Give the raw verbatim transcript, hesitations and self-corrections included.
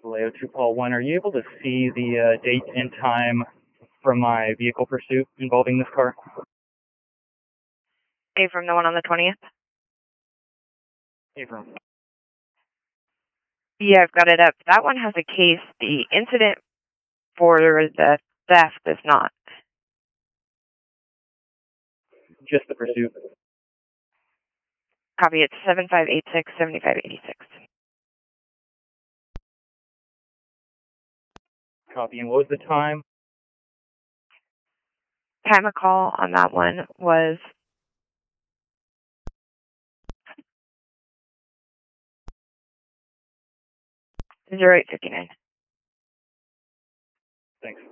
Leo two Paul one, are you able to see the uh, date and time from my vehicle pursuit involving this car? Hey, from the one on the twentieth? Abram. Yeah, I've got it up. That one has a case. The incident for the theft is not. Just the pursuit. Copy, it's seven five eight six, seven five eight six. Copy, and what was the time? Time of call on that one was zero eight fifty-nine. Thanks.